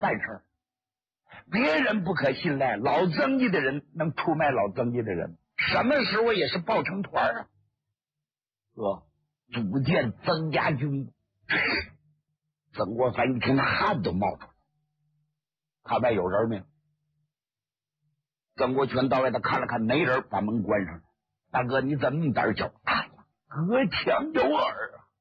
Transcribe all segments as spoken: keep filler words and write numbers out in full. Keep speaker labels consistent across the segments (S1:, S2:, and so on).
S1: 办事儿。别人不可信赖，老曾家的人能出卖老曾家的人，什么时候也是抱成团啊！哥，组建曾家军，曾国藩一听，那汗都冒出来。看外有人没有？曾国荃到外头看了看，没人，把门关上了。大哥，你怎么那么胆小？哎呀，隔墙有耳啊！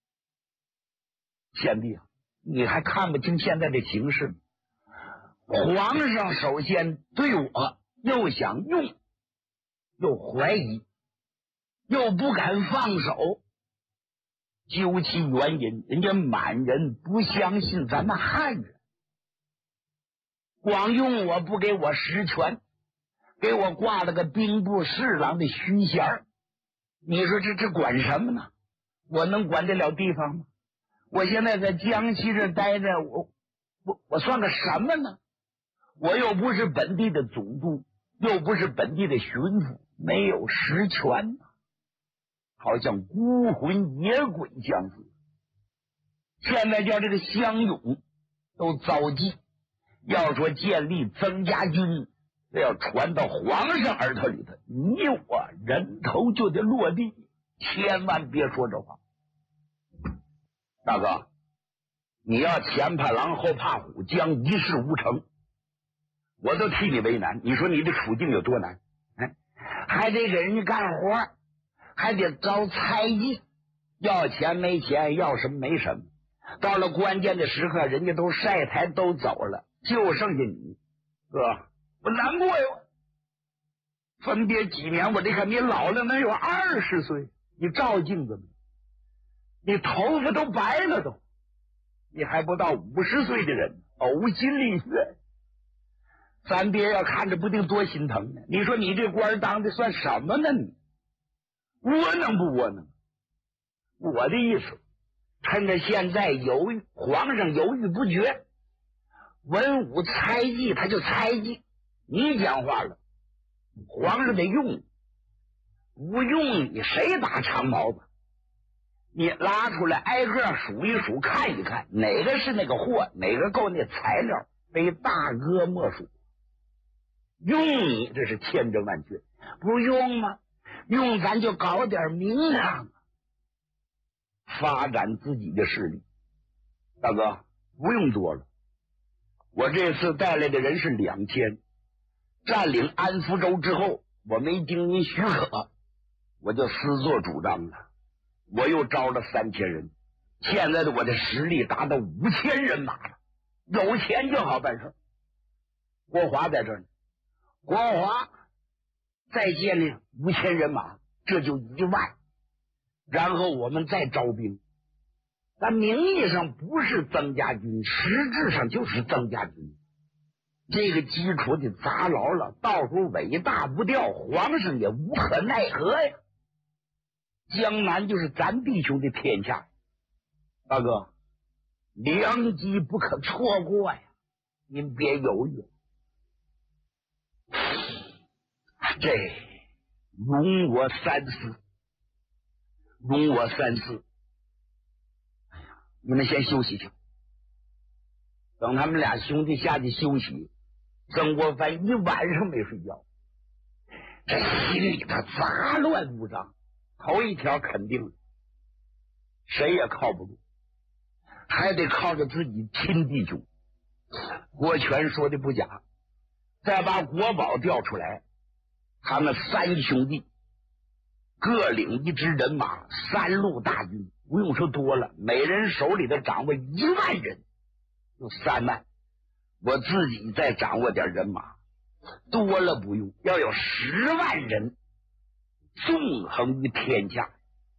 S1: 贤弟啊，你还看不清现在的形势吗？皇上首先对我又想用，又怀疑，又不敢放手。究其原因，人家满人不相信咱们汉人，光用我不给我实权，给我挂了个兵部侍郎的虚衔儿。你说这这管什么呢？我能管得了地方吗？我现在在江西这待着，我我我算个什么呢？我又不是本地的总督，又不是本地的巡抚，没有实权呐，好像孤魂野鬼相似。现在叫这个乡勇都遭忌，要说建立曾家军，这要传到皇上耳朵里头，你我人头就得落地，千万别说这话。大哥，你要前怕狼后怕虎，将一事无成，我都替你为难。你说你的处境有多难？哎，还得给人家干活，还得招差役，要钱没钱，要什么没什么。到了关键的时刻，人家都晒台都走了，就剩下你，哥，我难过呀！分别几年，我这看你老了能有二十岁，你照镜子没？你头发都白了都，你还不到五十岁的人，呕心沥血。咱爹要看着不定多心疼呢。你说你这官当的算什么呢？你窝囊不窝囊？我的意思，趁着现在犹豫，皇上犹豫不决，文武猜忌他就猜忌，你讲话了，皇上得用你，不用你谁打长毛子？你拉出来挨个数一数，看一看哪个是那个货，哪个够那材料，非大哥莫属。用你这是千真万确，不用吗？用咱就搞点名堂，发展自己的势力。大哥，不用多了，我这次带来的人是两千，占领安福州之后，我没经您许可，我就私作主张了。我又招了三千人，现在的我的实力达到五千人马了，有钱就好办事。国华在这儿呢，国华再建立五千人马，这就一万，然后我们再招兵。咱名义上不是曾家军，实质上就是曾家军。这个基础得砸牢了，到时候尾大不掉，皇上也无可奈何呀。江南就是咱弟兄的天下，大哥，良机不可错过呀！您别犹豫，这容我三思，容我三思。哎呀，你们先休息去。等他们俩兄弟下去休息，曾国藩一晚上没睡觉，这心里头杂乱无章。头一条肯定谁也靠不住，还得靠着自己亲弟兄。郭全说的不假，再把国宝调出来，他们三兄弟各领一支人马，三路大军，不用说多了，每人手里头掌握一万人，就三万。我自己再掌握点人马，多了不用，要有十万人，纵横于天下。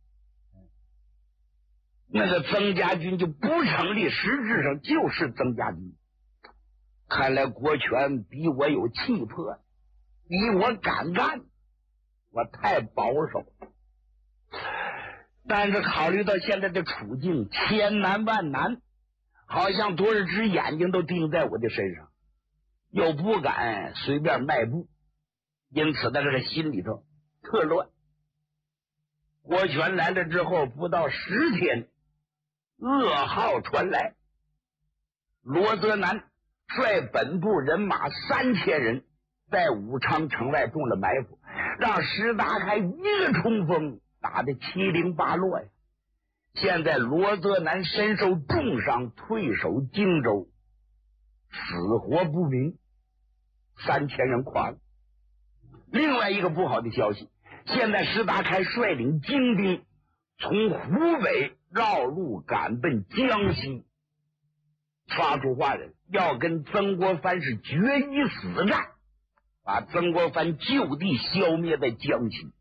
S1: 那个曾家军就不成立，实质上就是曾家军。看来国权比我有气魄，比我敢干，我太保守了。但是考虑到现在的处境，千难万难，好像多少只眼睛都盯在我的身上，又不敢随便迈步，因此在这个心里头特乱。国权来了之后，不到十天，噩耗传来，罗泽南率本部人马三千人在武昌城外中了埋伏，让石达开一个冲锋打得七零八落呀。现在罗泽南身受重伤，退守荆州，死活不明，三千人垮了。另外一个不好的消息，现在石达开率领精兵从湖北绕路赶奔江西，发出话来，要跟曾国藩是决一死战，把曾国藩就地消灭在江西。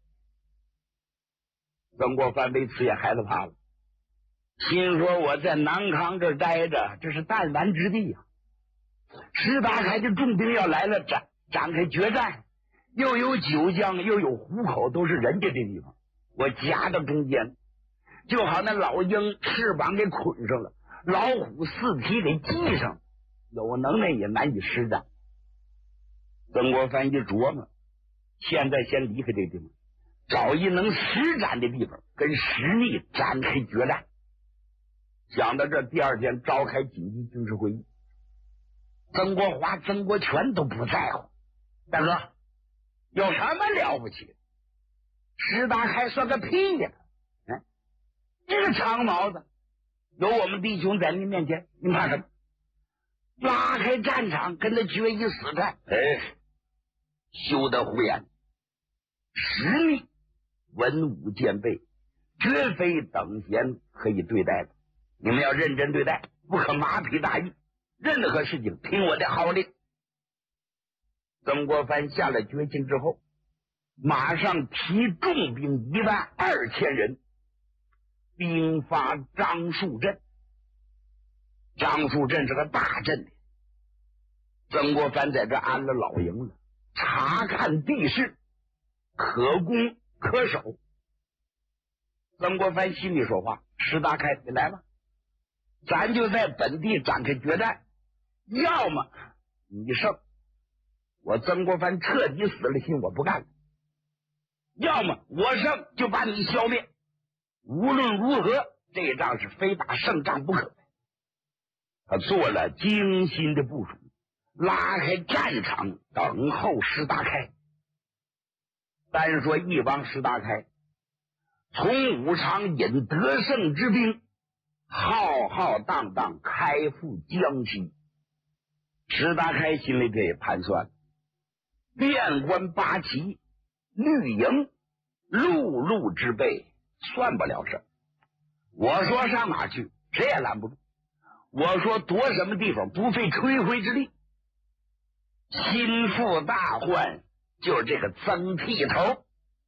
S1: 曾国藩为此也害了怕了，心说我在南康这待着，这是弹丸之地啊！石达开的重兵要来了，展展开决战，又有九江，又有湖口，都是人家的地方，我夹到中间，就好那老鹰翅膀给捆上了，老虎四蹄给系上，有能耐也难以施展。曾国藩一琢磨，现在先离开这个地方，找一能施展的地方，跟石密展开决战。想到这，第二天召开紧急军事会议，曾国华、曾国荃都不在乎。大哥，有什么了不起？石达开算个屁呀！哎，这个长毛子，有我们弟兄在您面前，您怕什么？拉开战场，跟他决一死战。哎，休得胡言！石密文武兼备，绝非等闲可以对待的。你们要认真对待，不可马屁大意，任何事情听我的号令。曾国藩下了决心之后，马上提重兵一万二千人，兵发樟树镇。樟树镇是个大镇的，曾国藩在这安了老营了，查看地势，可攻可守。曾国藩心里说话：石达开，你来吧，咱就在本地展开决战，要么你胜，我曾国藩彻底死了心，我不干了；要么我胜，就把你消灭。无论如何，这一仗是非打胜仗不可。他做了精心的部署，拉开战场，等候石达开。单说一王石达开，从武昌引得胜之兵，浩浩荡荡开赴江西。石达开心里这也盘算，遍观八旗、绿营、陆路之辈，算不了事。我说上哪去，谁也拦不住。我说夺什么地方，不费吹灰之力。心腹大患就是这个曾剃头。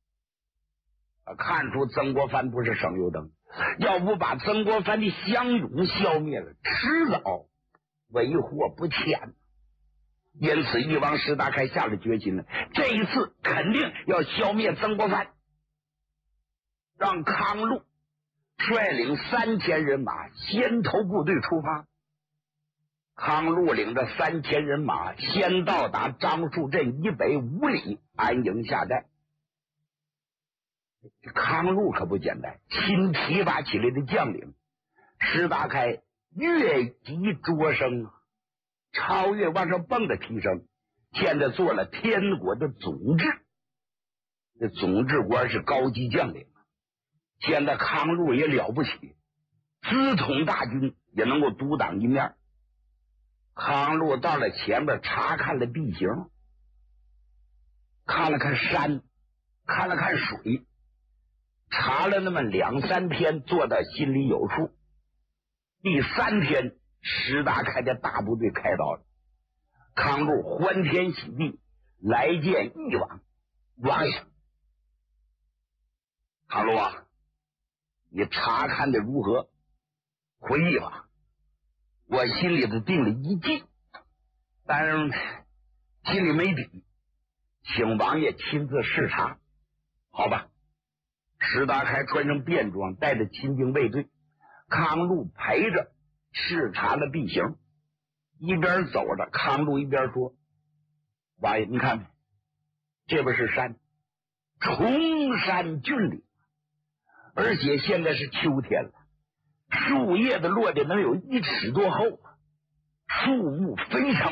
S1: 看出曾国藩不是省油灯，要不把曾国藩的乡勇消灭了，迟早为祸不浅。因此一王石达开下了决心了，这一次肯定要消灭曾国藩，让康禄率领三千人马先头部队出发。康禄领着三千人马先到达樟树镇以北五里安营下寨。康禄可不简单，新提拔起来的将领，石达开越级擢升，超越往上蹦的提升，现在做了天国的总制。这总制官是高级将领，现在康禄也了不起，资统大军，也能够独当一面。康禄到了前面，查看了地形，看了看山，看了看水，查了那么两三天，做到心里有数。第三天，石达开的大部队开到了，康禄欢天喜地来见义王。王爷，康禄啊，你查看的如何？回忆吧，我心里头定了一计，但是心里没底，请王爷亲自视察，好吧？石达开穿上便装，带着亲兵卫队，康禄陪着视察了地形。一边走着，康禄一边说：王爷，你看看，这边是山，崇山峻岭，而且现在是秋天了，树叶子落的能有一尺多厚，树木非常